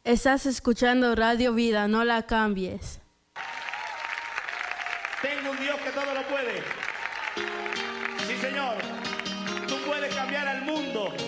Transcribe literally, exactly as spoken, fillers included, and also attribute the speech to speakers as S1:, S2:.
S1: Estás escuchando Radio Vida, no la cambies.
S2: Tengo un Dios que todo lo puede. Sí, Señor. Tú puedes cambiar al mundo.